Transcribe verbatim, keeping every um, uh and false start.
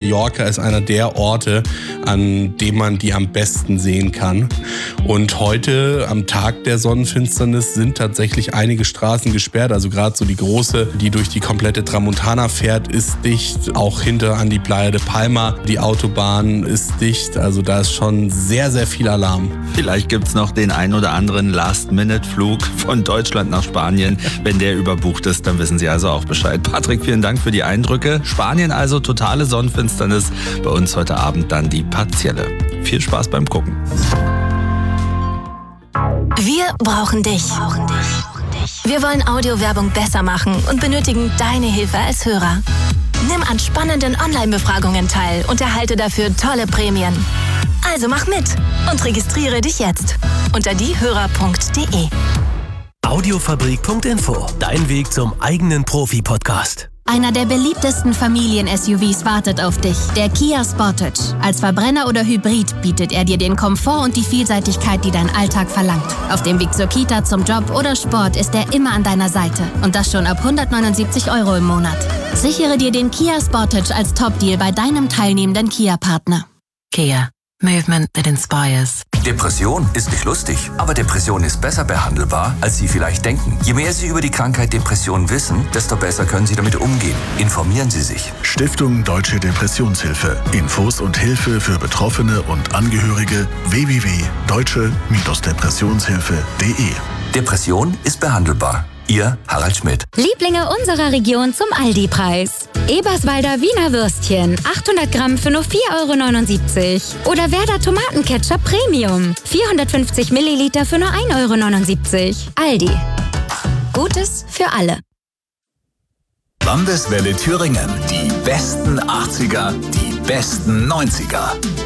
Mallorca ist einer der Orte, an dem man die am besten sehen kann. Und heute, am Tag der Sonnenfinsternis, sind tatsächlich einige Straßen gesperrt. Also gerade so die große, die durch die komplette Tramontana fährt, ist dicht. Auch hinter an die Playa de Palma, die Autobahn ist dicht. Also da ist schon sehr, sehr viel Alarm. Vielleicht gibt's noch den ein oder anderen Last-Minute-Flug von Deutschland nach Spanien. Wenn der überbucht ist, dann wissen Sie also auch Bescheid. Patrick, vielen Dank für die Eindrücke. Spanien also, totale Sonnenfinsternis. Bei uns heute Abend dann die partielle. Viel Spaß beim Gucken. Wir brauchen dich. Wir wollen Audiowerbung besser machen und benötigen deine Hilfe als Hörer. Nimm an spannenden Online-Befragungen teil und erhalte dafür tolle Prämien. Also mach mit und registriere dich jetzt unter diehörer punkt de. Audiofabrik punkt info, dein Weg zum eigenen Profi-Podcast. Einer der beliebtesten Familien-S U Vs wartet auf dich, der Kia Sportage. Als Verbrenner oder Hybrid bietet er dir den Komfort und die Vielseitigkeit, die dein Alltag verlangt. Auf dem Weg zur Kita, zum Job oder Sport ist er immer an deiner Seite. Und das schon ab hundertneunundsiebzig Euro im Monat. Sichere dir den Kia Sportage als Top-Deal bei deinem teilnehmenden Kia-Partner. Kia. Movement that inspires. Depression ist nicht lustig, aber Depression ist besser behandelbar, als Sie vielleicht denken. Je mehr Sie über die Krankheit Depression wissen, desto besser können Sie damit umgehen. Informieren Sie sich. Stiftung Deutsche Depressionshilfe. Infos und Hilfe für Betroffene und Angehörige w w w punkt deutsche Depressionshilfe punkt de. Depression ist behandelbar. Ihr Harald Schmidt. Lieblinge unserer Region zum Aldi-Preis. Eberswalder Wiener Würstchen, achthundert Gramm für nur vier Euro neunundsiebzig. Oder Werder Tomatenketchup Premium, vierhundertfünfzig Milliliter für nur ein Euro neunundsiebzig. Aldi. Gutes für alle. Landeswelle Thüringen. Die besten achtziger, die besten neunziger.